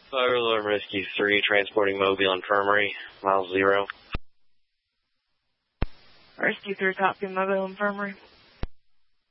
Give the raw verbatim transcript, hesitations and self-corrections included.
Fire Alarm Rescue three, transporting Mobile Infirmary, mile zero. Rescue three, copy Mobile Infirmary.